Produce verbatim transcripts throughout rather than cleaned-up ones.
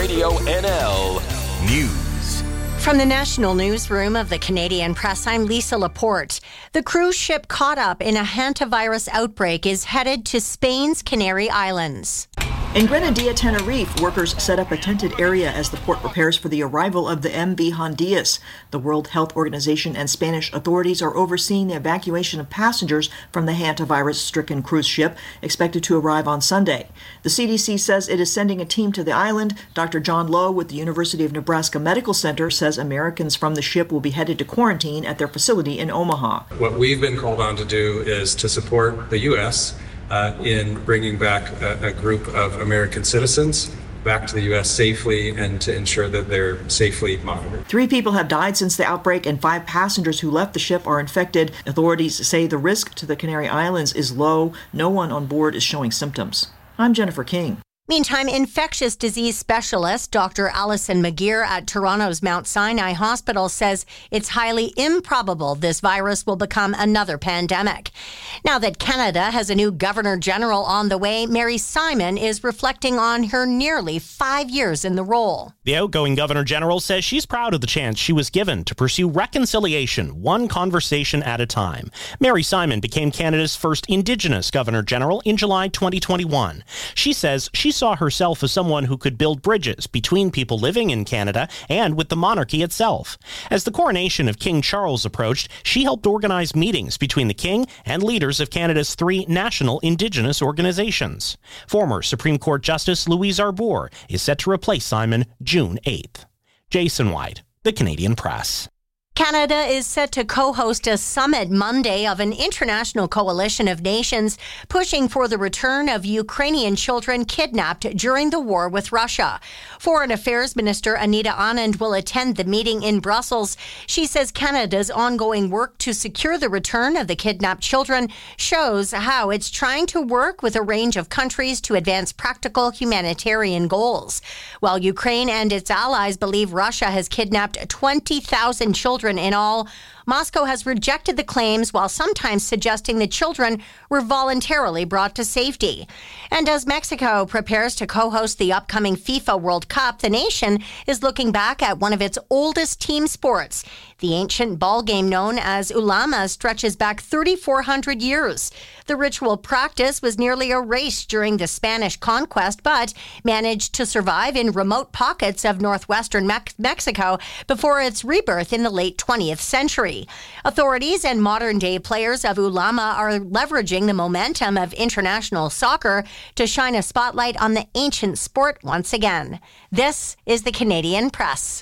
Radio N L News. From the National Newsroom of the Canadian Press, I'm Lisa Laporte. The cruise ship caught up in a hantavirus outbreak is headed to Spain's Canary Islands. In Grenadilla, Tenerife, workers set up a tented area as the port prepares for the arrival of the M V Hondias. The World Health Organization and Spanish authorities are overseeing the evacuation of passengers from the hantavirus-stricken cruise ship, expected to arrive on Sunday. The C D C says it is sending a team to the island. Doctor John Lowe with the University of Nebraska Medical Center says Americans from the ship will be headed to quarantine at their facility in Omaha. What we've been called on to do is to support the U S Uh, in bringing back a, a group of American citizens back to the U S safely and to ensure that they're safely monitored. Three people have died since the outbreak and five passengers who left the ship are infected. Authorities say the risk to the Canary Islands is low. No one on board is showing symptoms. I'm Jennifer King. Meantime, infectious disease specialist Doctor Alison McGeer at Toronto's Mount Sinai Hospital says it's highly improbable this virus will become another pandemic. Now that Canada has a new Governor General on the way, Mary Simon is reflecting on her nearly five years in the role. The outgoing Governor General says she's proud of the chance she was given to pursue reconciliation, one conversation at a time. Mary Simon became Canada's first Indigenous Governor General in July twenty twenty-one. She says she's saw herself as someone who could build bridges between people living in Canada and with the monarchy itself. As the coronation of King Charles approached, she helped organize meetings between the King and leaders of Canada's three national Indigenous organizations. Former Supreme Court Justice Louise Arbour is set to replace Simon June eighth. Jason White, The Canadian Press. Canada is set to co-host a summit Monday of an international coalition of nations pushing for the return of Ukrainian children kidnapped during the war with Russia. Foreign Affairs Minister Anita Anand will attend the meeting in Brussels. She says Canada's ongoing work to secure the return of the kidnapped children shows how it's trying to work with a range of countries to advance practical humanitarian goals. While Ukraine and its allies believe Russia has kidnapped twenty thousand children in all, Moscow has rejected the claims while sometimes suggesting the children were voluntarily brought to safety. And as Mexico prepares to co-host the upcoming FIFA World Cup, the nation is looking back at one of its oldest team sports. The ancient ball game known as Ulama stretches back thirty-four hundred years. The ritual practice was nearly erased during the Spanish conquest, but managed to survive in remote pockets of northwestern Me- Mexico before its rebirth in the late twentieth century. Authorities and modern-day players of Ulama are leveraging the momentum of international soccer to shine a spotlight on the ancient sport once again. This is the Canadian Press.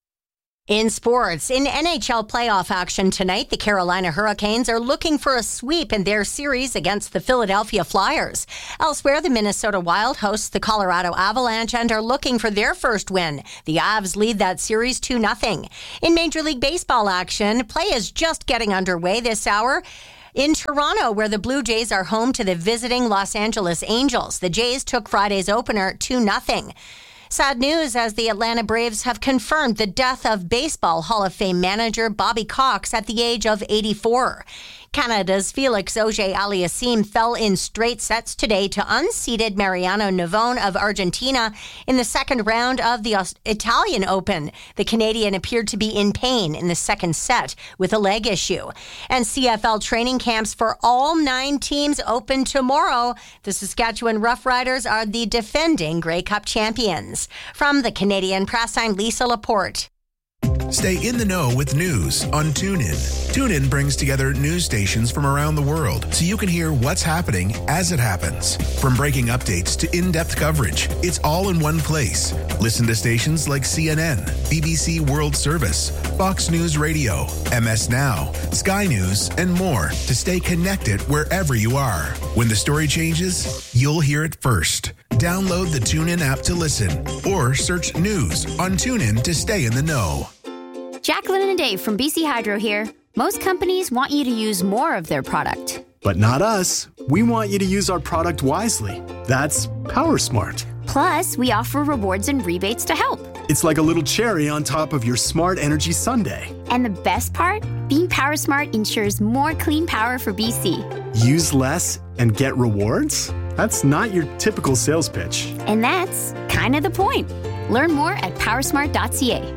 In sports, in N H L playoff action tonight, the Carolina Hurricanes are looking for a sweep in their series against the Philadelphia Flyers. Elsewhere, the Minnesota Wild hosts the Colorado Avalanche and are looking for their first win. The Avs lead that series two nothing. In Major League Baseball action, play is just getting underway this hour. In Toronto, where the Blue Jays are home to the visiting Los Angeles Angels, the Jays took Friday's opener two nothing. Sad news as the Atlanta Braves have confirmed the death of Baseball Hall of Fame manager Bobby Cox at the age of eighty-four. Canada's Felix Auger-Aliassime fell in straight sets today to unseeded Mariano Navone of Argentina in the second round of the Italian Open. The Canadian appeared to be in pain in the second set with a leg issue. And C F L training camps for all nine teams open tomorrow. The Saskatchewan Roughriders are the defending Grey Cup champions. From the Canadian Press, I'm Lisa Laporte. Stay in the know with news on TuneIn. TuneIn brings together news stations from around the world so you can hear what's happening as it happens. From breaking updates to in-depth coverage, it's all in one place. Listen to stations like C N N, B B C World Service, Fox News Radio, M S Now, Sky News, and more to stay connected wherever you are. When the story changes, you'll hear it first. Download the TuneIn app to listen or search news on TuneIn to stay in the know. Jacqueline and Dave from B C Hydro here. Most companies want you to use more of their product. But not us. We want you to use our product wisely. That's PowerSmart. Plus, we offer rewards and rebates to help. It's like a little cherry on top of your smart energy sundae. And the best part? Being PowerSmart ensures more clean power for B C. Use less and get rewards? That's not your typical sales pitch. And that's kind of the point. Learn more at powersmart dot c a.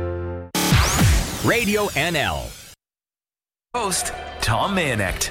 Radio N L. Host, Tom Mayonet.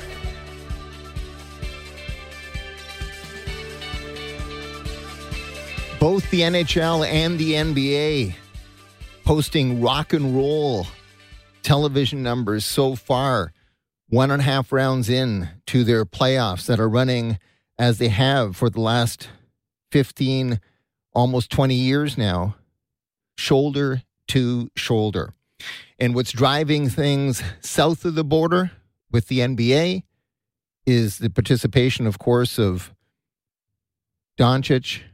Both the N H L and the N B A posting rock and roll television numbers so far, one and a half rounds in to their playoffs that are running as they have for the last fifteen, almost twenty years now, shoulder to shoulder. And what's driving things south of the border with the N B A is the participation, of course, of Doncic,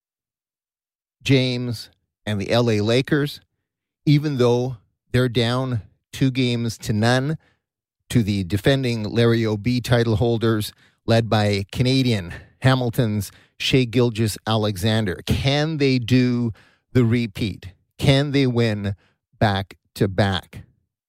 James, and the L A Lakers, even though they're down two games to none to the defending Larry O'B title holders, led by Canadian Hamilton's Shai Gilgeous-Alexander. Can they do the repeat? Can they win back to back?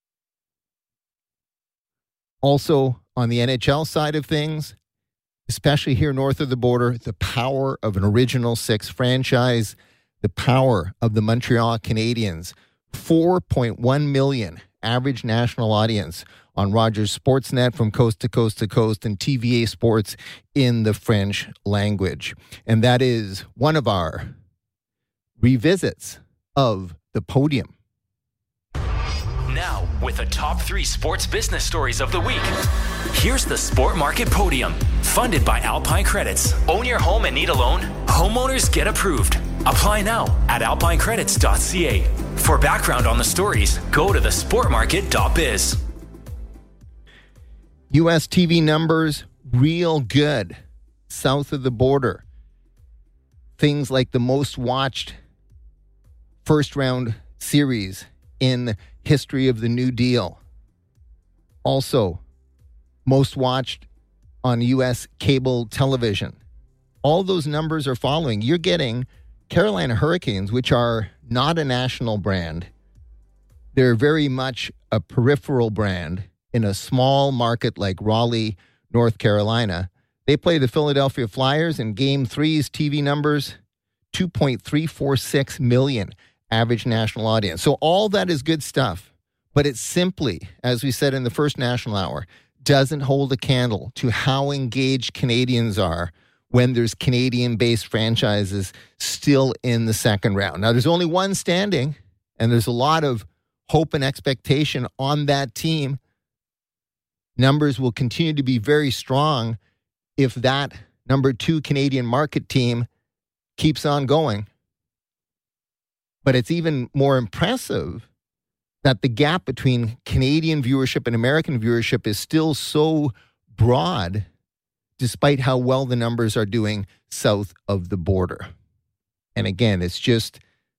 Also, on the N H L side of things, especially here north of the border, the power of an Original Six franchise, the power of the Montreal Canadiens, four point one million average national audience on Rogers Sportsnet from coast to coast to coast, and T V A Sports in the French language. And that is one of our revisits of the podium. Now, with the top three sports business stories of the week, here's the Sport Market Podium, funded by Alpine Credits. Own your home and need a loan? Homeowners get approved. Apply now at alpine credits dot c a. For background on the stories, go to the sport market dot biz. U S T V numbers, real good south of the border. Things like the most watched first round series in history of the New Deal. Also, most watched on U S cable television. All those numbers are following. You're getting Carolina Hurricanes, which are not a national brand. They're very much a peripheral brand in a small market like Raleigh, North Carolina. They play the Philadelphia Flyers in Game three's T V numbers, two point three four six million average national audience. So all that is good stuff, but it simply, as we said in the first national hour, doesn't hold a candle to how engaged Canadians are when there's Canadian-based franchises still in the second round. Now, there's only one standing, and there's a lot of hope and expectation on that team. Numbers will continue to be very strong if that number two Canadian market team keeps on going. But it's even more impressive that the gap between Canadian viewership and American viewership is still so broad, despite how well the numbers are doing south of the border. And again, it's just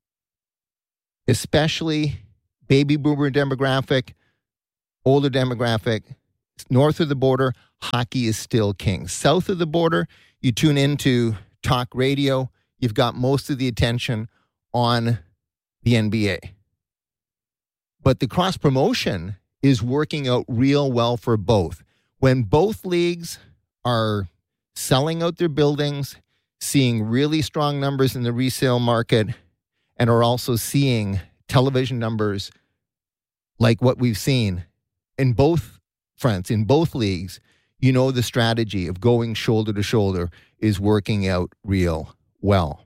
especially baby boomer demographic, older demographic, north of the border, hockey is still king. South of the border, you tune into talk radio, you've got most of the attention on the N B A. But the cross-promotion is working out real well for both. When both leagues are selling out their buildings, seeing really strong numbers in the resale market, and are also seeing television numbers like what we've seen in both fronts, in both leagues, you know the strategy of going shoulder to shoulder is working out real well.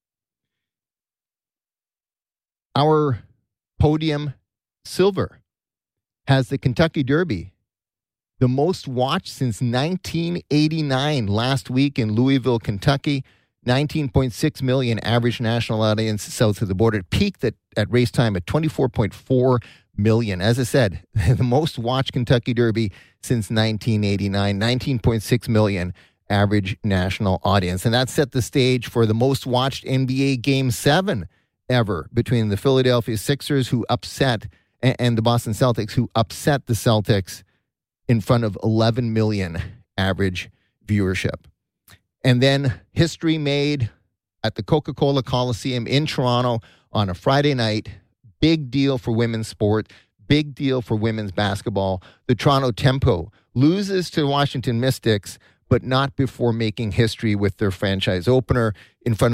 Our podium silver has the Kentucky Derby, the most watched since nineteen eighty-nine, last week in Louisville, Kentucky. nineteen point six million average national audience south of the border. It peaked at, at race time at twenty-four point four million. As I said, the most watched Kentucky Derby since nineteen eighty-nine. nineteen point six million average national audience. And that set the stage for the most watched N B A Game seven ever between the Philadelphia Sixers, who upset, and the Boston Celtics, who upset the Celtics in front of eleven million average viewership. And then history made at the Coca-Cola Coliseum in Toronto on a Friday night. Big deal for women's sport. Big deal for women's basketball. The Toronto Tempo loses to Washington Mystics, but not before making history with their franchise opener in front of a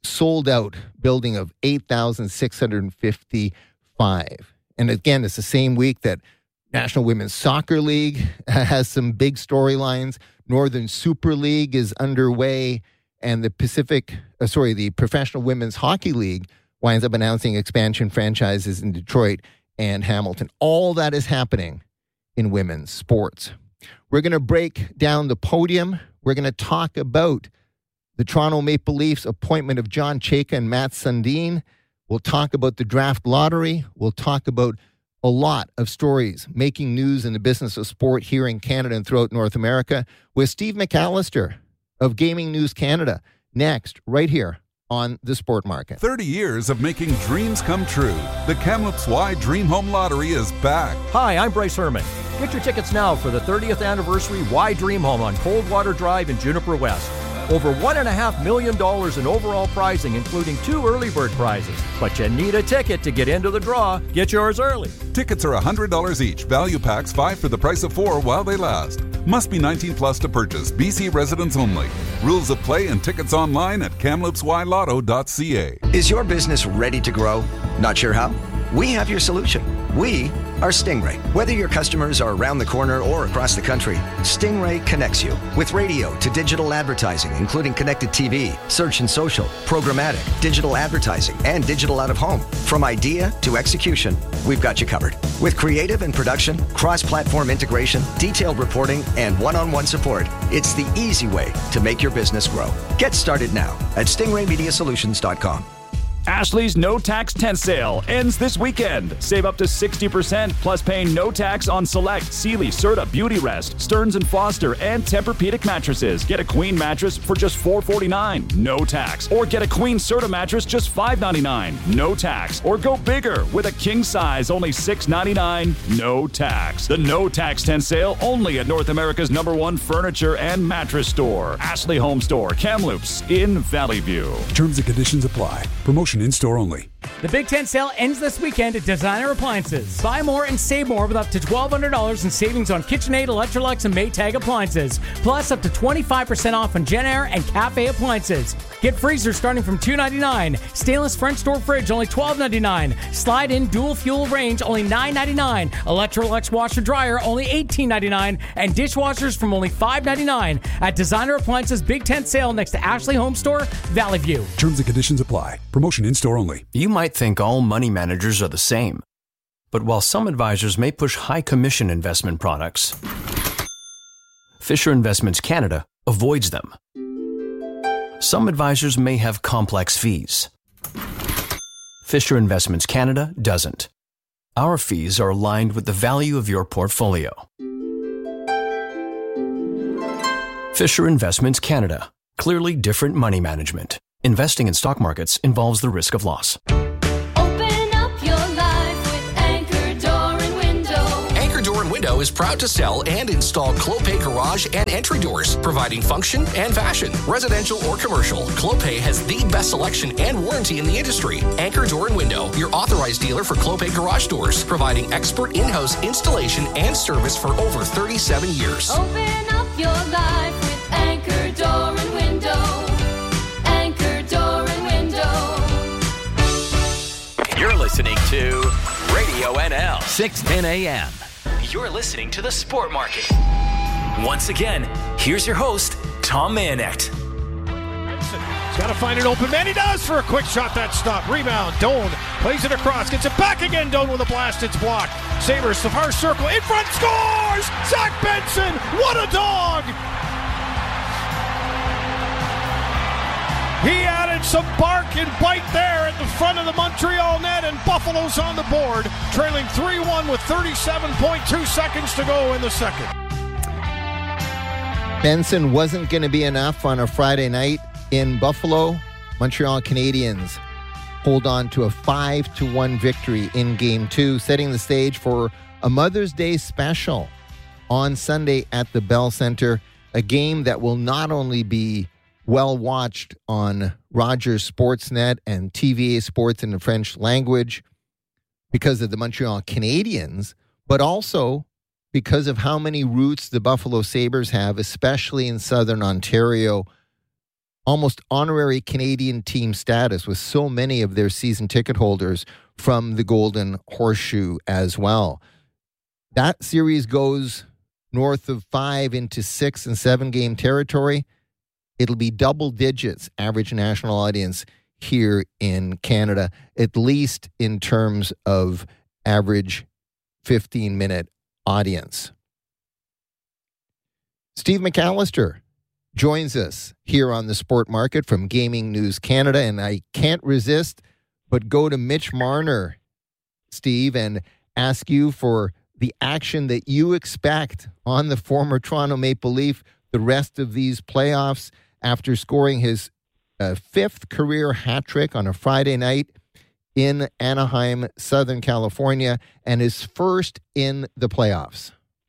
sold out building of eight thousand six hundred fifty-five. And again, it's the same week that National Women's Soccer League has some big storylines. Northern Super League is underway, and the Pacific, uh, sorry, the Professional Women's Hockey League winds up announcing expansion franchises in Detroit and Hamilton. All that is happening in women's sports. We're going to break down the podium. We're going to talk about the Toronto Maple Leafs appointment of John Chayka and Matt Sundin. We'll talk about the draft lottery. We'll talk about a lot of stories making news in the business of sport here in Canada and throughout North America with Steve McAllister of Gaming News Canada. Next, right here on The Sport Market. thirty years of making dreams come true. The Kamloops Y Dream Home Lottery is back. Hi, I'm Bryce Herman. Get your tickets now for the thirtieth anniversary Y Dream Home on Coldwater Drive in Juniper West. Over one and a half million dollars in overall prizing, including two early bird prizes. But you need a ticket to get into the draw. Get yours early. Tickets are one hundred dollars each. Value packs five for the price of four while they last. Must be nineteen plus to purchase. B C residents only. Rules of play and tickets online at kamloops y lotto dot c a. Is your business ready to grow? Not sure how? We have your solution. We are Stingray. Whether your customers are around the corner or across the country, Stingray connects you with radio to digital advertising, including connected T V, search and social, programmatic, digital advertising, and digital out of home. From idea to execution, we've got you covered. With creative and production, cross-platform integration, detailed reporting, and one-on-one support, it's the easy way to make your business grow. Get started now at stingray media solutions dot com. Ashley's No Tax Tent Sale ends this weekend. Save up to sixty percent plus paying no tax on select Sealy, Serta, Beauty Rest, Stearns and Foster, and Tempur-Pedic mattresses. Get a queen mattress for just four forty-nine, no tax. Or get a queen Serta mattress just five ninety-nine, no tax. Or go bigger with a king size, only six ninety-nine, no tax. The No Tax Tent Sale only at North America's number one furniture and mattress store. Ashley Home Store, Kamloops in Valley View. Terms and conditions apply. Promotion in-store only. The Big Ten sale ends this weekend at Designer Appliances. Buy more and save more with up to twelve hundred dollars in savings on KitchenAid, Electrolux, and Maytag appliances. Plus up to twenty-five percent off on JennAir and Cafe appliances. Get freezers starting from two ninety-nine. Stainless French door fridge only twelve ninety-nine. Slide-in dual fuel range only nine ninety-nine. Electrolux washer dryer only eighteen ninety-nine. And dishwashers from only five ninety-nine. At Designer Appliances Big Ten sale next to Ashley Home Store, Valley View. Terms and conditions apply. Promotion in-store only. You might think all money managers are the same. But while some advisors may push high commission investment products, Fisher Investments Canada avoids them. Some advisors may have complex fees. Fisher Investments Canada doesn't. Our fees are aligned with the value of your portfolio. Fisher Investments Canada. Clearly different money management. Investing in stock markets involves the risk of loss. Open up your life with Anchor Door and Window. Anchor Door and Window is proud to sell and install Clopay garage and entry doors, providing function and fashion. Residential or commercial, Clopay has the best selection and warranty in the industry. Anchor Door and Window, your authorized dealer for Clopay garage doors, providing expert in-house installation and service for over thirty-seven years. Open up your life with Anchor Door and Window. You're listening to Radio N L, six ten a.m. You're listening to The Sport Market. Once again, here's your host, Tom Mayenknecht. He's got to find an open man. He does for a quick shot. That stop. Rebound. Doan plays it across. Gets it back again. Doan with a blast. It's blocked. Sabres, the far circle. In front. Scores! Zach Benson. What a dog! He added some bark and bite there at the front of the Montreal net, and Buffalo's on the board, trailing three one with thirty-seven point two seconds to go in the second. Benson wasn't going to be enough on a Friday night in Buffalo. Montreal Canadiens hold on to a five to one victory in Game two, setting the stage for a Mother's Day special on Sunday at the Bell Center, a game that will not only be well watched on Rogers Sportsnet and T V A Sports in the French language because of the Montreal Canadiens, but also because of how many roots the Buffalo Sabres have, especially in Southern Ontario. almost honorary Canadian team status with so many of their season ticket holders from the Golden Horseshoe as well. That series goes north of five into six and seven game territory. It'll be double digits average national audience here in Canada, at least in terms of average fifteen minute audience. Steve McAllister joins us here on the Sport Market from Gaming News Canada, and I can't resist but go to Mitch Marner, Steve, and ask you for the action that you expect on the former Toronto Maple Leaf the rest of these playoffs after scoring his uh, fifth career hat trick on a Friday night in Anaheim, Southern California, and his first in the playoffs.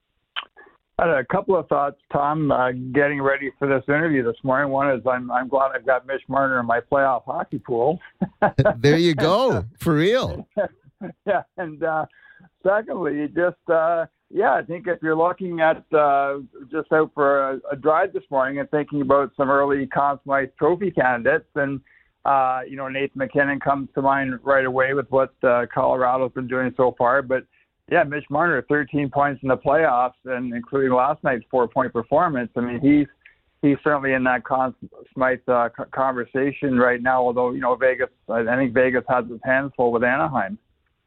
I had a couple of thoughts, Tom, uh, getting ready for this interview this morning. One is I'm I'm glad I've got Mitch Marner in my playoff hockey pool. There you go, for real. Yeah, and uh, secondly, just, uh, yeah, I think if you're looking at uh, just out for a, a drive this morning and thinking about some early Conn Smythe Trophy candidates, and, uh, you know, Nathan MacKinnon comes to mind right away with what uh, Colorado's been doing so far, but yeah, Mitch Marner, thirteen points in the playoffs, and including last night's four-point performance. I mean, he's he's certainly in that Conn Smythe uh, conversation right now. Although, you know, Vegas, I think Vegas has its hands full with Anaheim.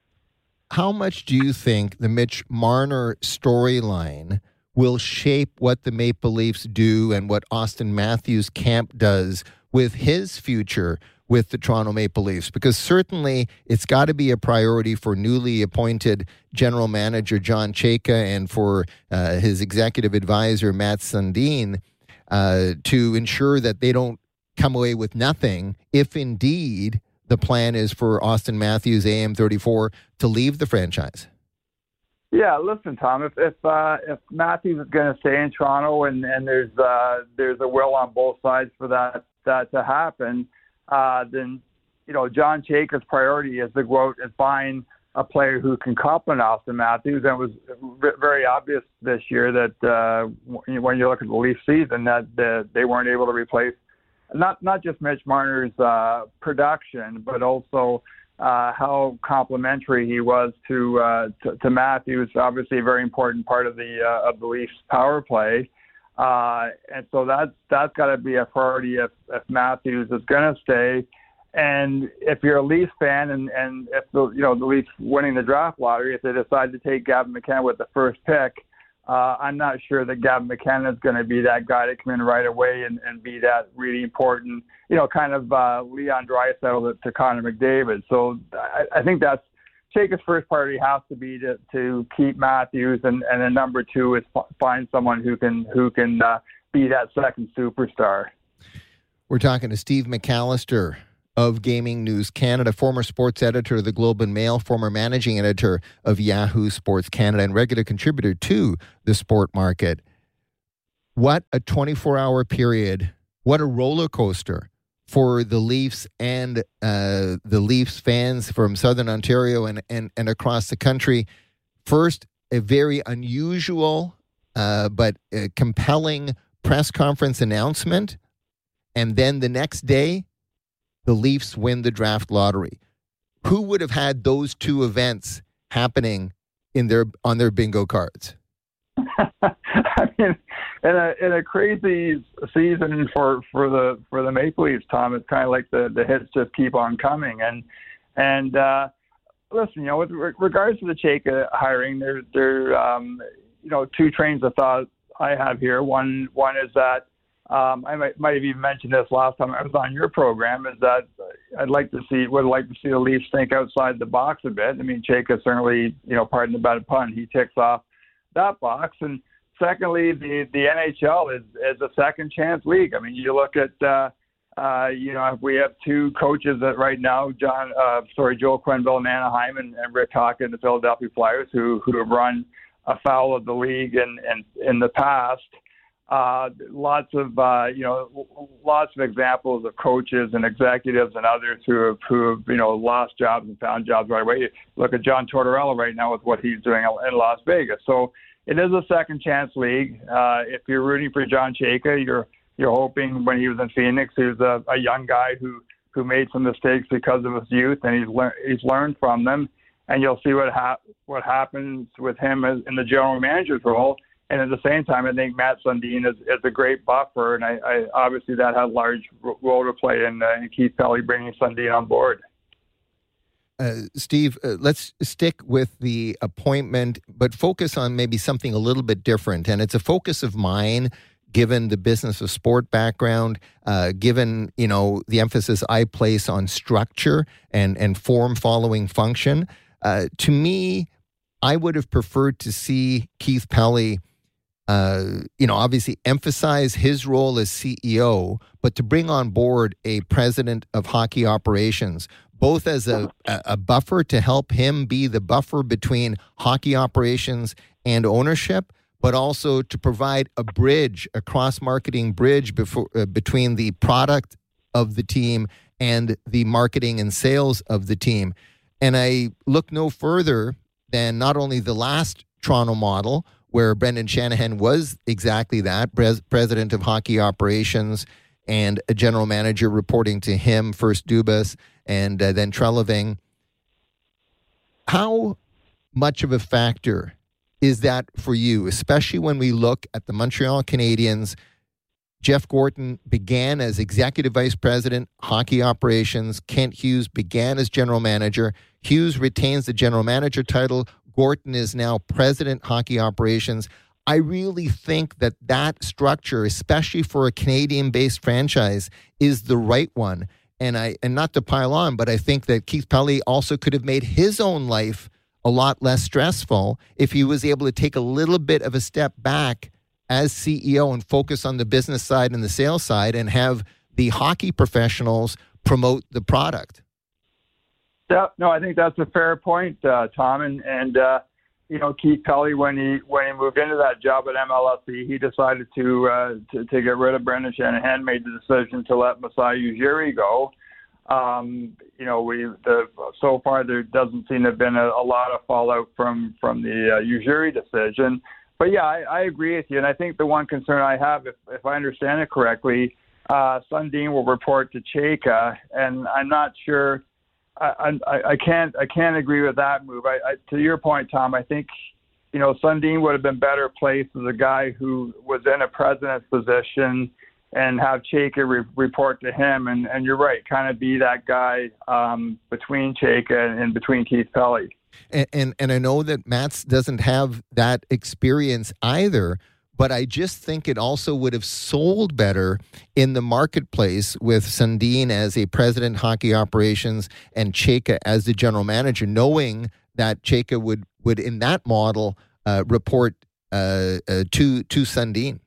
How much do you think the Mitch Marner storyline will shape what the Maple Leafs do and what Auston Matthews' camp does with his future with the Toronto Maple Leafs? Because certainly it's got to be a priority for newly appointed general manager John Chayka and for uh, his executive advisor Matt Sundin uh, to ensure that they don't come away with nothing if indeed the plan is for Auston Matthews, A M thirty-four, to leave the franchise. Yeah, listen, Tom. If if uh, if Matthews is going to stay in Toronto and and there's uh, there's a will on both sides for that that to happen, uh, then you know John Chayka's priority is to go out and find a player who can complement Auston Matthews. And it was very obvious this year that uh, when you look at the Leafs season, that uh, they weren't able to replace not not just Mitch Marner's uh, production, but also uh, how complimentary he was to, uh, to to Matthews. Obviously, a very important part of the uh, of the Leafs power play, uh, and so that's that's got to be a priority if, if Matthews is going to stay. And if you're a Leafs fan, and, and if the you know the Leafs winning the draft lottery, if they decide to take Gavin McKenna with the first pick, Uh, I'm not sure that Gavin McKenna is going to be that guy to come in right away and, and be that really important, you know, kind of uh, Leon Draisaitl to, to Connor McDavid. So I, I think that's Chayka's first priority has to be to, to keep Matthews, and, and then number two is f- find someone who can who can uh, be that second superstar. We're talking to Steve McAllister of Gaming News Canada, former sports editor of the Globe and Mail, former managing editor of Yahoo Sports Canada, and regular contributor to the Sport Market. What a twenty-four hour period. What a roller coaster for the Leafs and uh, the Leafs fans from Southern Ontario and, and, and across the country. First, a very unusual uh, but uh, compelling press conference announcement. And then the next day, the Leafs win the draft lottery. Who would have had those two events happening in their on their bingo cards? I mean, in a in a crazy season for, for the for the Maple Leafs, Tom, it's kind of like the, the hits just keep on coming. And and uh, listen, you know, with regards to the Chayka hiring, there there um, you know two trains of thought I have here. One one is that. Um, I might, might have even mentioned this last time I was on your program, is that I'd like to see, would like to see the Leafs think outside the box a bit. I mean, Chayka certainly, you know, pardon the bad pun, he ticks off that box. And secondly, the, the N H L is, is a second chance league. I mean, you look at, uh, uh, you know, we have two coaches that right now, John, uh, sorry, Joel Quenneville in Anaheim and, and Rick Tocchet in the Philadelphia Flyers, who, who have run afoul of the league in, in, in the past. Uh, lots of, uh, you know, lots of examples of coaches and executives and others who have, who have, you know, lost jobs and found jobs right away. Look at John Tortorella right now with what he's doing in Las Vegas. So it is a second chance league. Uh, if you're rooting for John Chayka, you're you're hoping when he was in Phoenix, he was a, a young guy who, who made some mistakes because of his youth, and he's learned he's learned from them. And you'll see what ha- what happens with him as, in the general manager's role. And at the same time, I think Matt Sundin is, is a great buffer, and I, I obviously that had a large role to play in, uh, in Keith Pelley bringing Sundin on board. Uh, Steve, uh, let's stick with the appointment, but focus on maybe something a little bit different. And it's a focus of mine, given the business of sport background, uh, given, you know, the emphasis I place on structure and, and form following function. Uh, to me, I would have preferred to see Keith Pelley, uh, you know, obviously emphasize his role as C E O, but to bring on board a president of hockey operations, both as a, a buffer to help him be the buffer between hockey operations and ownership, but also to provide a bridge, a cross-marketing bridge before, uh, between the product of the team and the marketing and sales of the team. And I look no further than not only the last Toronto model, where Brendan Shanahan was exactly that, pres- president of hockey operations and a general manager reporting to him, first Dubas and uh, then Treliving. How much of a factor is that for you, especially when we look at the Montreal Canadiens? Jeff Gorton began as executive vice president, hockey operations. Kent Hughes began as general manager. Hughes retains the general manager title. Gorton is now president, hockey operations. I really think that that structure, especially for a Canadian-based franchise, is the right one. And I, and not to pile on, but I think that Keith Pelley also could have made his own life a lot less stressful if he was able to take a little bit of a step back as C E O and focus on the business side and the sales side and have the hockey professionals promote the product. Yeah, no, I think that's a fair point, uh, Tom. And, and uh, you know, Keith Pelley, when he when he moved into that job at M L S E, he decided to, uh, to to get rid of Brendan Shanahan, made the decision to let Masai Ujiri go. Um, you know, we the so far there doesn't seem to have been a, a lot of fallout from from the uh, Ujiri decision. But yeah, I, I agree with you, and I think the one concern I have, if if I understand it correctly, uh, Sundin will report to Chayka, and I'm not sure. I, I, I can't I can't agree with that move. I, I, to your point, Tom, I think you know Sundin would have been better placed as a guy who was in a president's position and have Chayka re- report to him. And, and you're right, kind of be that guy um, between Chayka and, and between Keith Pelley. And, and and I know that Mats doesn't have that experience either, but I just think it also would have sold better in the marketplace with Sundin as a president hockey operations and Chayka as the general manager, knowing that Chayka would, would in that model uh, report uh, uh, to to Sundin.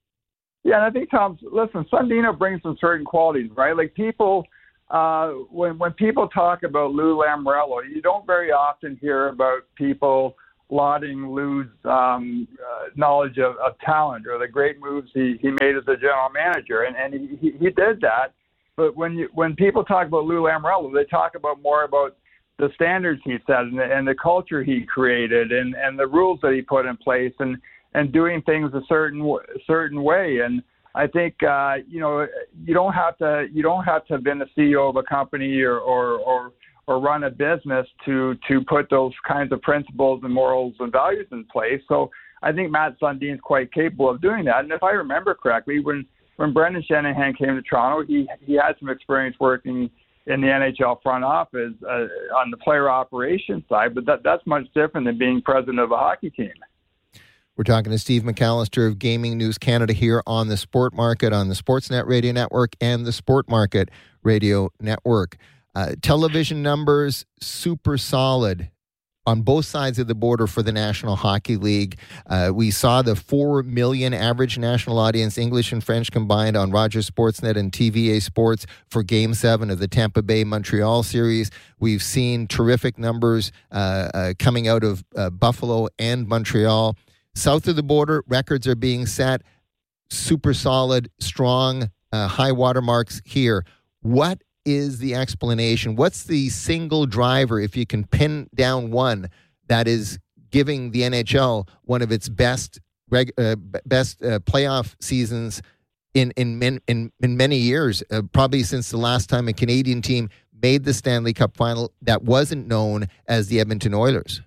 Yeah, and I think, Tom, listen, Sundin brings some certain qualities, right? Like people, uh, when when people talk about Lou Lamoriello, you don't very often hear about people lauding Lou's um, uh, knowledge of, of talent or the great moves he, he made as a general manager, and, and he, he did that. But when you, when people talk about Lou Lamoriello, they talk about more about the standards he set and the, and the culture he created and, and the rules that he put in place and, and doing things a certain certain way. And I think uh, you know you don't have to you don't have to have been the C E O of a company or or, or or run a business to to put those kinds of principles and morals and values in place. So I think Matt Sundin is quite capable of doing that. And if I remember correctly, when, when Brendan Shanahan came to Toronto, he, he had some experience working in the N H L front office uh, on the player operations side, but that, that's much different than being president of a hockey team. We're talking to Steve McAllister of Gaming News Canada here on the Sport Market, on the Sportsnet Radio Network and the Sport Market Radio Network. Uh, television numbers, super solid on both sides of the border for the National Hockey League. Uh, we saw the four million average national audience, English and French combined, on Rogers Sportsnet and T V A Sports for Game seven of the Tampa Bay-Montreal series. We've seen terrific numbers uh, uh, coming out of uh, Buffalo and Montreal. South of the border, records are being set. Super solid, strong, uh, high watermarks here. What is the explanation? What's the single driver, if you can pin down one, that is giving the N H L one of its best reg, uh, best uh, playoff seasons in in in, in, in many years, uh, probably since the last time a Canadian team made the Stanley Cup final that wasn't known as the Edmonton Oilers.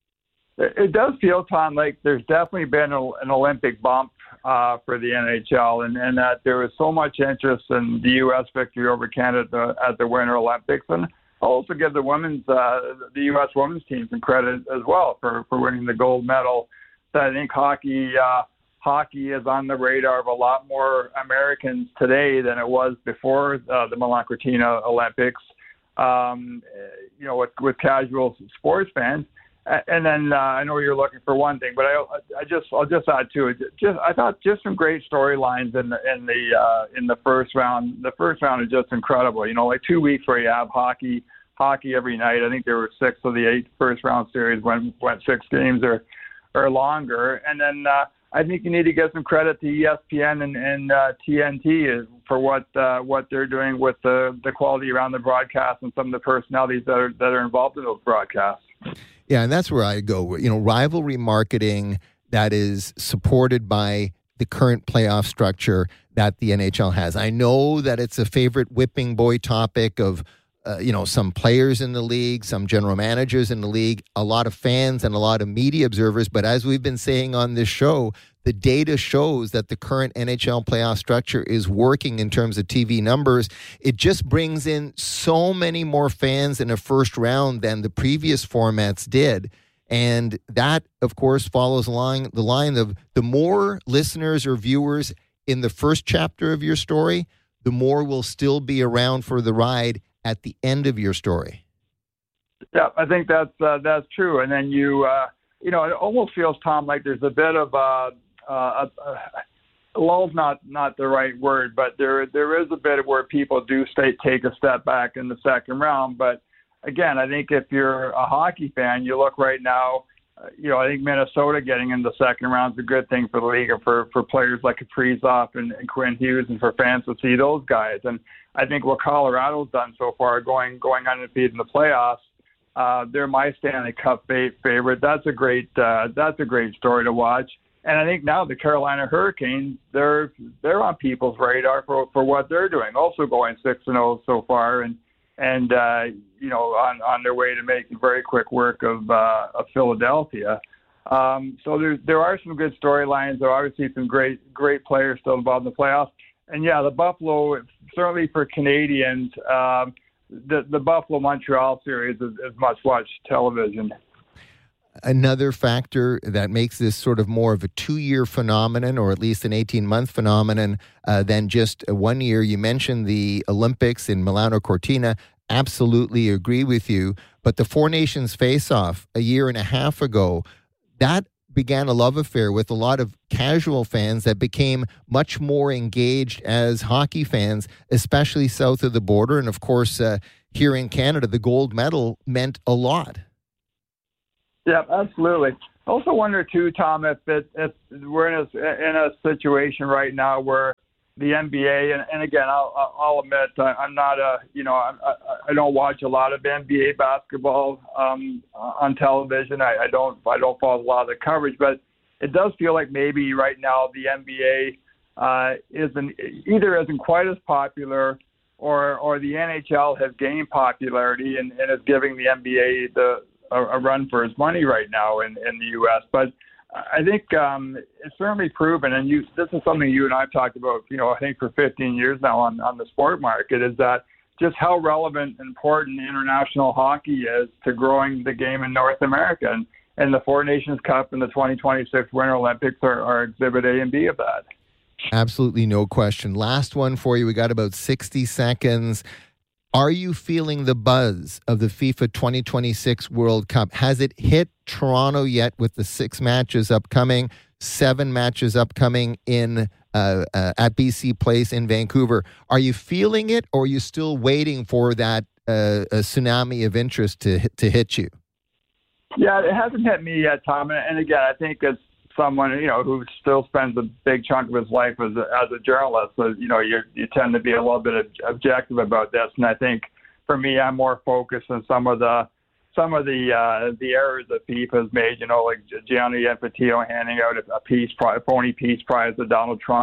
It does feel, Tom, like there's definitely been a, an Olympic bump uh, for the N H L, and, and that there was so much interest in the U S victory over Canada at the Winter Olympics. And I'll also give the women's, uh, the U S women's team some credit as well for, for winning the gold medal. So I think hockey, uh, hockey is on the radar of a lot more Americans today than it was before uh, the Milan Cortina Olympics. Um, you know, with, with casual sports fans. And then uh, I know you're looking for one thing, but I, I just I'll just add to it. Just I thought just some great storylines in the in the uh, in the first round. The first round is just incredible. You know, like two weeks where you have hockey hockey every night. I think there were six of the eight first round series went went six games or or longer. And then uh, I think you need to give some credit to E S P N and, and uh, T N T for what uh, what they're doing with the the quality around the broadcast and some of the personalities that are that are involved in those broadcasts. Yeah, and that's where I go. You know, rivalry marketing that is supported by the current playoff structure that the N H L has. I know that it's a favorite whipping boy topic of, uh, you know, some players in the league, some general managers in the league, a lot of fans and a lot of media observers. But as we've been saying on this show, the data shows that the current N H L playoff structure is working in terms of T V numbers. It just brings in so many more fans in a first round than the previous formats did. And that, of course, follows along the line of the more listeners or viewers in the first chapter of your story, the more will still be around for the ride at the end of your story. Yeah, I think that's uh, that's true. And then you, uh, you know, it almost feels, Tom, like there's a bit of uh, uh, uh, lull's not not the right word, but there there is a bit where people do stay take a step back in the second round. But again, I think if you're a hockey fan, you look right now. Uh, you know, I think Minnesota getting in the second round is a good thing for the league and for, for players like Kaprizov and, and Quinn Hughes and for fans to see those guys. And I think what Colorado's done so far, going going undefeated in the playoffs, uh, they're my Stanley Cup favorite. That's a great uh, that's a great story to watch. And I think now the Carolina Hurricanes, they're they're on people's radar for, for what they're doing. Also going six and zero so far, and and uh, you know on, on their way to making very quick work of uh, of Philadelphia. Um, so there there are some good storylines. There are obviously some great great players still involved in the playoffs. And yeah, the Buffalo, certainly for Canadians, um, the the Buffalo Montreal series is, is much watched television. Another factor that makes this sort of more of a two-year phenomenon, or at least an eighteen-month phenomenon, uh, than just a one year. You mentioned the Olympics in Milano Cortina. Absolutely agree with you. But the Four Nations face-off a year and a half ago, that began a love affair with a lot of casual fans that became much more engaged as hockey fans, especially south of the border. And, of course, uh, here in Canada, the gold medal meant a lot. Yeah, absolutely. I also wonder too, Tom, if it, if we're in a in a situation right now where the N B A and, and again, I'll I'll admit I, I'm not a you know I, I I don't watch a lot of N B A basketball um, on television. I, I don't I don't follow a lot of the coverage, but it does feel like maybe right now the N B A uh, isn't either isn't quite as popular, or or the N H L has gained popularity and, and is giving the N B A the a run for his money right now in, in the U S. But I think um, it's certainly proven, and you, this is something you and I have talked about, you know, I think for fifteen years now on, on the sport market, is that just how relevant and important international hockey is to growing the game in North America. And, and the Four Nations Cup and the twenty twenty-six Winter Olympics are, are Exhibit A and B of that. Absolutely no question. Last one for you. We got about sixty seconds. Are you feeling the buzz of the FIFA twenty twenty-six World Cup? Has it hit Toronto yet with the six matches upcoming, seven matches upcoming in uh, uh, at B C Place in Vancouver? Are you feeling it, or are you still waiting for that uh, a tsunami of interest to to hit you? Yeah, it hasn't hit me yet, Tom. And again, I think it's someone, you know, who still spends a big chunk of his life as a, as a journalist. So, you know, you you tend to be a little bit objective about this. And I think for me, I'm more focused on some of the some of the uh, the errors that FIFA has made. You know, like Gianni Infantino handing out a peace prize, phony peace prize to Donald Trump.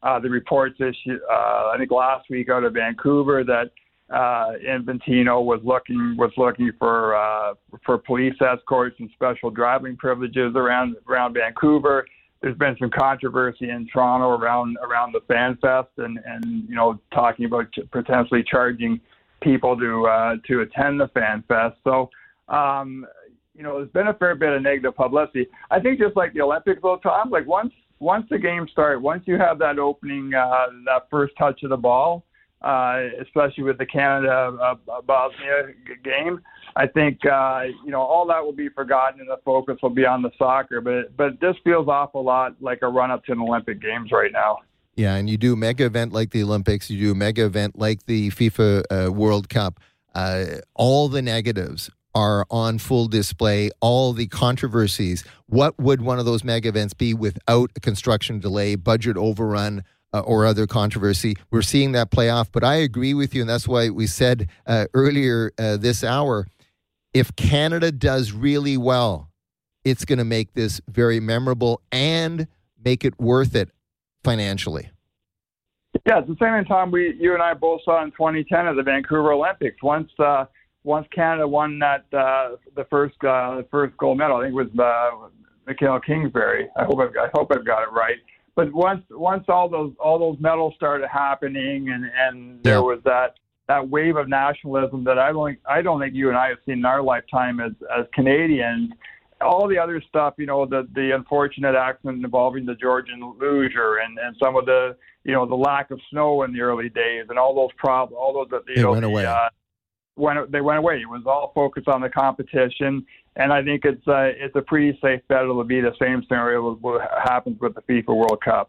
uh, the reports issued, uh, I think last week out of Vancouver that uh, Infantino was looking was looking for uh, for police escorts and special driving privileges around around Vancouver. There's been some controversy in Toronto around around the Fan Fest and, and you know talking about ch- potentially charging people to uh, to attend the Fan Fest. So um, you know there's been a fair bit of negative publicity. I think just like the Olympics, though, Tom, like once once the games start, once you have that opening uh, that first touch of the ball, uh, especially with the Canada uh, Bosnia game, I think, uh, you know, all that will be forgotten and the focus will be on the soccer. But but this feels awful lot like a run-up to an Olympic Games right now. Yeah, and you do a mega event like the Olympics, you do a mega event like the FIFA uh, World Cup. Uh, all the negatives are on full display, all the controversies. What would one of those mega events be without a construction delay, budget overrun, Uh, or other controversy? We're seeing that play off, but I agree with you, and that's why we said uh, earlier uh, this hour, if Canada does really well, it's going to make this very memorable and make it worth it financially. Yeah, it's the same time we, you and I both saw in twenty ten at the Vancouver Olympics. Once, uh, once Canada won that uh, the first uh, the first gold medal, I think it was uh, Michael Kingsbury. I hope I've, I hope I've got it right. But once once all those all those medals started happening, and, and there was that, that wave of nationalism that I don't think, I don't think you and I have seen in our lifetime as, as Canadians. All the other stuff, you know, the the unfortunate accident involving the Georgian luger, and, and some of the you know the lack of snow in the early days, and all those problems, all those you it know, went the, away. Uh, when they went away, it was all focused on the competition. And I think it's uh, it's a pretty safe bet it'll be the same scenario with what happens with the FIFA World Cup.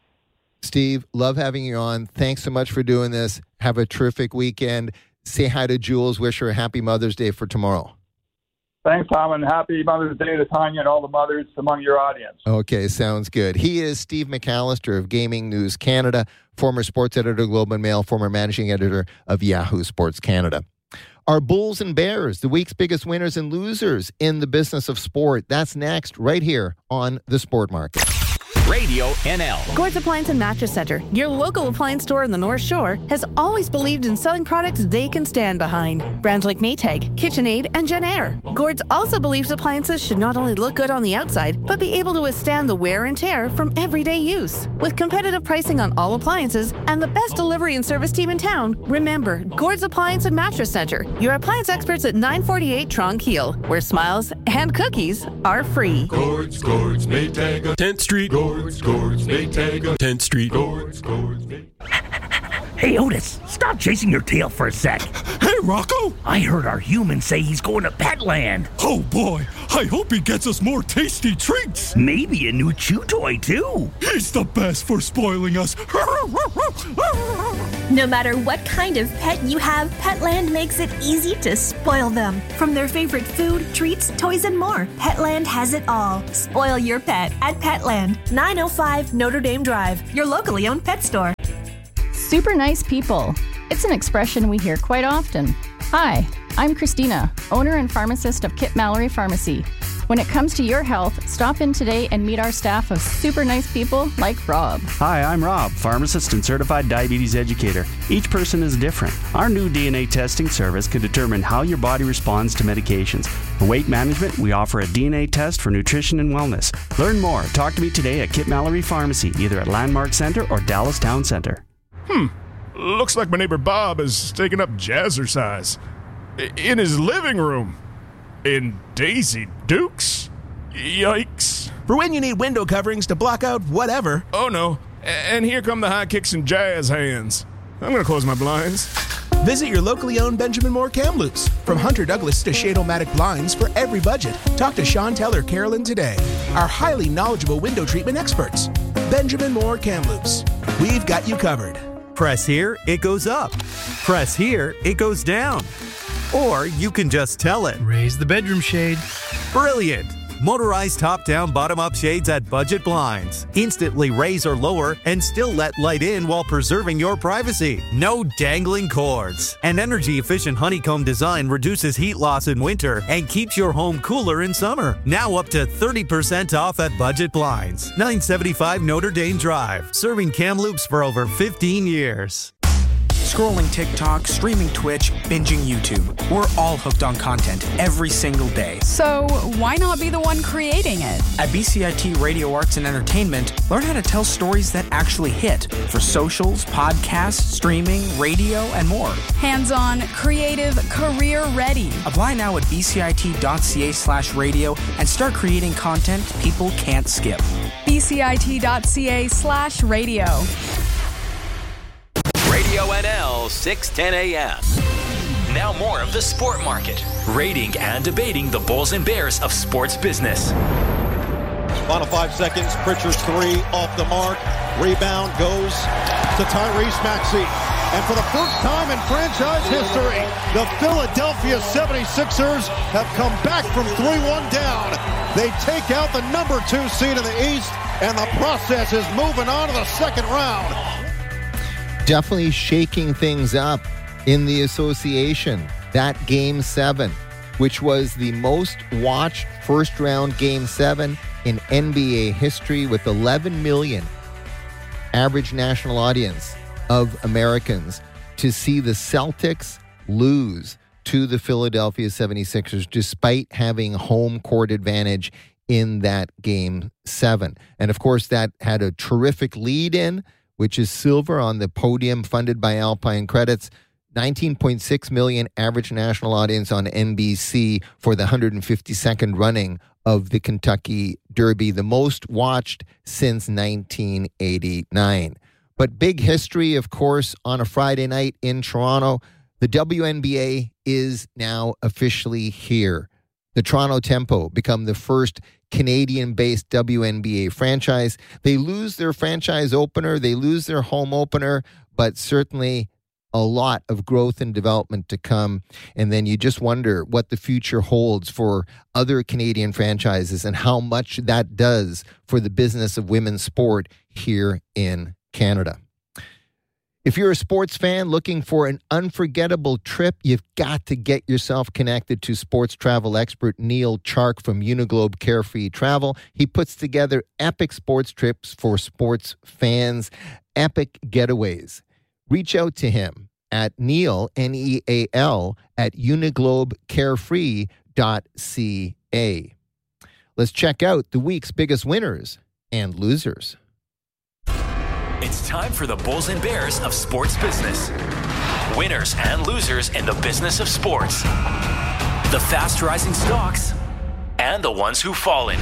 Steve, love having you on. Thanks so much for doing this. Have a terrific weekend. Say hi to Jules. Wish her a happy Mother's Day for tomorrow. Thanks, Tom, and happy Mother's Day to Tanya and all the mothers among your audience. Okay, sounds good. He is Steve McAllister of Gaming News Canada, former sports editor of Globe and Mail, former managing editor of Yahoo Sports Canada. Our Bulls and Bears, the week's biggest winners and losers in the business of sport. That's next, right here on The Sport Market. Radio N L. Gord's Appliance and Mattress Center, your local appliance store in the North Shore, has always believed in selling products they can stand behind. Brands like Maytag, KitchenAid, and JennAir. Gord's also believes appliances should not only look good on the outside, but be able to withstand the wear and tear from everyday use. With competitive pricing on all appliances and the best delivery and service team in town, remember, Gord's Appliance and Mattress Center, your appliance experts at nine forty-eight Tronc Heel, where smiles and cookies are free. Gord's, Gord's, Maytag, tenth Street, Gord's. Gord's, Gord's, Maytag, tenth Street. Gord's, Gord's, Hey, Otis, stop chasing your tail for a sec. Hey, Rocco! I heard our human say he's going to Petland. Oh, boy. I hope he gets us more tasty treats. Maybe a new chew toy, too. He's the best for spoiling us. No matter what kind of pet you have, Petland makes it easy to spoil them. From their favorite food, treats, toys, and more, Petland has it all. Spoil your pet at Petland, nine oh five Notre Dame Drive, your locally owned pet store. Super nice people. It's an expression we hear quite often. Hi, I'm Christina, owner and pharmacist of Kit Mallory Pharmacy. When it comes to your health, stop in today and meet our staff of super nice people like Rob. Hi, I'm Rob, pharmacist and certified diabetes educator. Each person is different. Our new D N A testing service can determine how your body responds to medications. For weight management, we offer a D N A test for nutrition and wellness. Learn more. Talk to me today at Kit Mallory Pharmacy, either at Landmark Center or Dallas Town Center. Hmm. Looks like my neighbor Bob is taking up jazzercise. In his living room. In Daisy Dukes? Yikes. For when you need window coverings to block out whatever. Oh no. And here come the high kicks and jazz hands. I'm gonna close my blinds. Visit your locally owned Benjamin Moore Kamloops. From Hunter Douglas to Shade-O-Matic blinds for every budget. Talk to Chantel or Carolyn today. Our highly knowledgeable window treatment experts. Benjamin Moore Kamloops. We've got you covered. Press here, it goes up. Press here, it goes down. Or you can just tell it. Raise the bedroom shade. Brilliant. Motorized top-down, bottom-up shades at Budget Blinds. Instantly raise or lower and still let light in while preserving your privacy. No dangling cords. An energy-efficient honeycomb design reduces heat loss in winter and keeps your home cooler in summer. Now up to thirty percent off at Budget Blinds. nine seventy-five Notre Dame Drive. Serving Kamloops for over fifteen years. Scrolling TikTok, streaming Twitch, binging YouTube. We're all hooked on content every single day. So why not be the one creating it? At B C I T Radio Arts and Entertainment, learn how to tell stories that actually hit for socials, podcasts, streaming, radio, and more. Hands-on, creative, career-ready. Apply now at bcit.ca slash radio and start creating content people can't skip. bcit.ca slash radio. Radio N L six ten a.m. Now more of the Sport Market, rating and debating the Bulls and Bears of sports business. Final five seconds. Pritchard's three off the mark. Rebound goes to Tyrese Maxey. And for the first time in franchise history, the Philadelphia seventy-sixers have come back from three one down. They take out the number two seed in the East, and the process is moving on to the second round. Definitely shaking things up in the association. That game seven, which was the most watched first round game seven in N B A history, with eleven million average national audience of Americans, to see the Celtics lose to the Philadelphia seventy-sixers despite having home court advantage in that game seven. And of course, that had a terrific lead in, which is silver on the podium funded by Alpine Credits. nineteen point six million average national audience on N B C for the one hundred fifty-second running of the Kentucky Derby, the most watched since nineteen eighty-nine. But big history, of course, on a Friday night in Toronto. The W N B A is now officially here. The Toronto Tempo become the first Canadian-based W N B A franchise. They lose their franchise opener, they lose their home opener, but certainly a lot of growth and development to come. And then you just wonder what the future holds for other Canadian franchises and how much that does for the business of women's sport here in Canada. If you're a sports fan looking for an unforgettable trip, you've got to get yourself connected to sports travel expert Neil Chark from Uniglobe Carefree Travel. He puts together epic sports trips for sports fans, epic getaways. Reach out to him at Neil, N E A L, at uniglobe carefree dot c a. Let's check out the week's biggest winners and losers. It's time for the Bulls and Bears of sports business. Winners and losers in the business of sports. The fast-rising stocks and the ones who've fallen.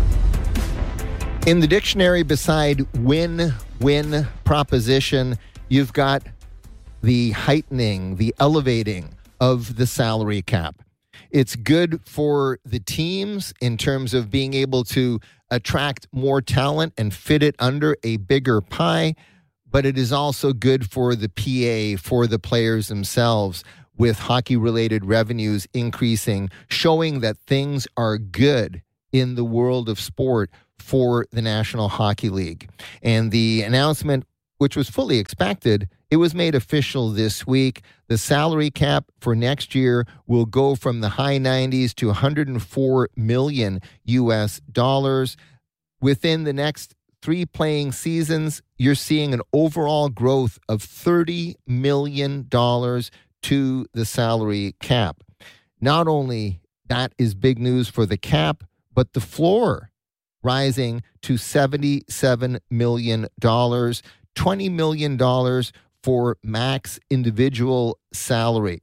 In the dictionary, beside win-win proposition, you've got the heightening, the elevating of the salary cap. It's good for the teams in terms of being able to attract more talent and fit it under a bigger pie, but it is also good for the P A, for the players themselves, with hockey-related revenues increasing, showing that things are good in the world of sport for the National Hockey League. And the announcement, which was fully expected, it was made official this week. The salary cap for next year will go from the high nineties to one hundred four million U S dollars. Within the next three playing seasons, you're seeing an overall growth of thirty million dollars to the salary cap. Not only that is big news for the cap, but the floor rising to seventy-seven million dollars, twenty million dollars for max individual salary.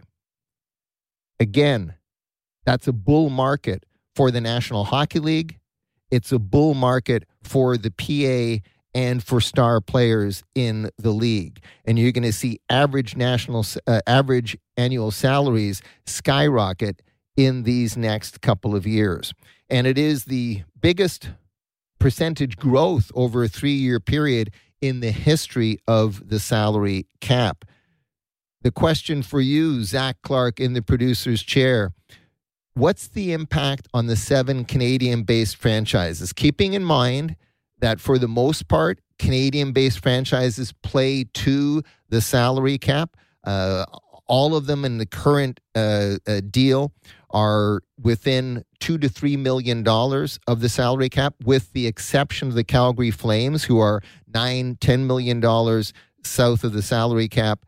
Again, that's a bull market for the National Hockey League. It's a bull market for the P A and for star players in the league. And you're going to see average national, uh, average annual salaries skyrocket in these next couple of years. And it is the biggest percentage growth over a three-year period in the history of the salary cap. The question for you, Zach Clark, in the producer's chair, what's the impact on the seven Canadian-based franchises? Keeping in mind that for the most part, Canadian-based franchises play to the salary cap. Uh, all of them in the current uh, uh, deal are within two to three million dollars of the salary cap, with the exception of the Calgary Flames, who are nine, ten million dollars south of the salary cap.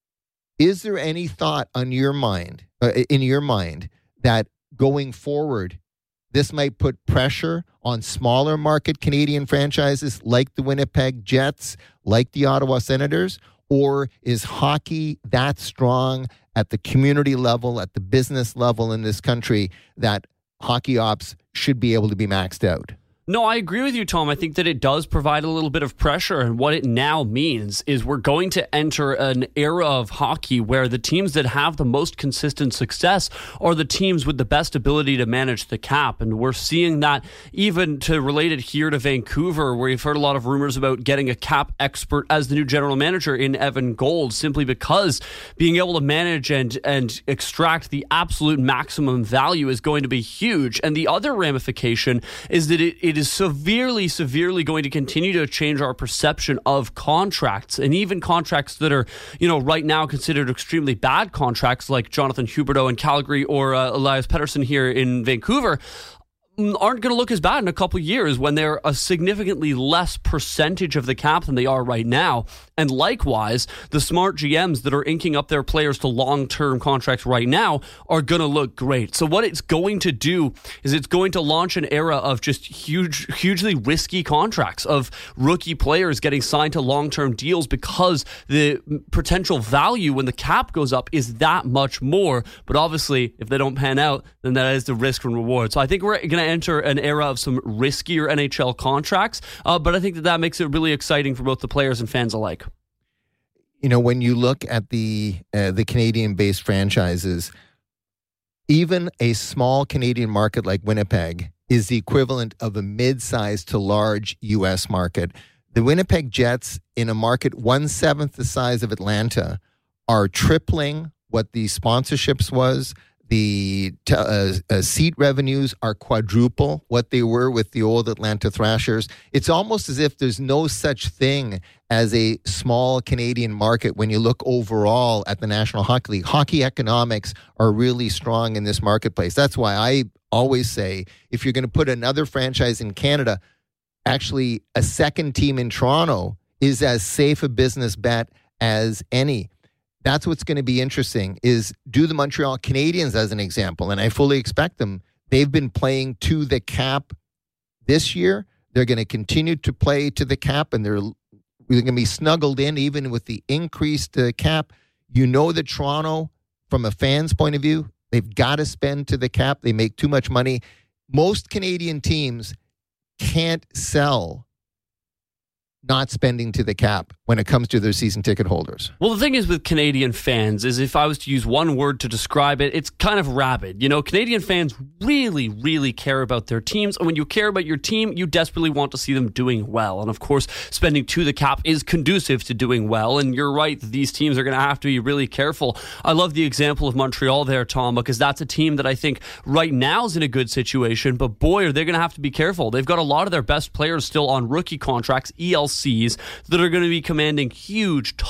Is there any thought on your mind, uh, in your mind, that going forward, this might put pressure on smaller market Canadian franchises like the Winnipeg Jets, like the Ottawa Senators? Or is hockey that strong at the community level, at the business level in this country, that hockey ops should be able to be maxed out? No, I agree with you, Tom. I think that it does provide a little bit of pressure, and what it now means is we're going to enter an era of hockey where the teams that have the most consistent success are the teams with the best ability to manage the cap, and we're seeing that even to relate it here to Vancouver, where you've heard a lot of rumors about getting a cap expert as the new general manager in Evan Gold, simply because being able to manage and, and extract the absolute maximum value is going to be huge. And the other ramification is that it, it It is severely, severely going to continue to change our perception of contracts, and even contracts that are, you know, right now considered extremely bad contracts, like Jonathan Huberdeau in Calgary or uh, Elias Pettersson here in Vancouver, aren't going to look as bad in a couple of years when they're a significantly less percentage of the cap than they are right now. And likewise, the smart G Ms that are inking up their players to long-term contracts right now are going to look great. So what it's going to do is it's going to launch an era of just huge, hugely risky contracts, of rookie players getting signed to long-term deals because the potential value when the cap goes up is that much more. But obviously, if they don't pan out, then that is the risk and reward. So I think we're going to enter an era of some riskier N H L contracts, uh, but I think that that makes it really exciting for both the players and fans alike. You know, when you look at the uh, the Canadian-based franchises, even a small Canadian market like Winnipeg is the equivalent of a mid-sized to large U S market. The Winnipeg Jets, in a market one-seventh the size of Atlanta, are tripling what the sponsorships was. The t- uh, uh, seat revenues are quadruple what they were with the old Atlanta Thrashers. It's almost as if there's no such thing as a small Canadian market when you look overall at the National Hockey League. Hockey economics are really strong in this marketplace. That's why I always say, if you're going to put another franchise in Canada, actually a second team in Toronto is as safe a business bet as any. That's what's going to be interesting, is do the Montreal Canadiens, as an example, and I fully expect them. They've been playing to the cap this year. They're going to continue to play to the cap, and they're, they're going to be snuggled in even with the increased uh, cap. You know that Toronto, from a fan's point of view, they've got to spend to the cap. They make too much money. Most Canadian teams can't sell not spending to the cap when it comes to their season ticket holders. Well, the thing is with Canadian fans is, if I was to use one word to describe it, it's kind of rabid. You know, Canadian fans really, really care about their teams. And when you care about your team, you desperately want to see them doing well. And of course, spending to the cap is conducive to doing well. And you're right, these teams are going to have to be really careful. I love the example of Montreal there, Tom, because that's a team that I think right now is in a good situation. But boy, are they going to have to be careful. They've got a lot of their best players still on rookie contracts, E L Cs, that are going to be commanding huge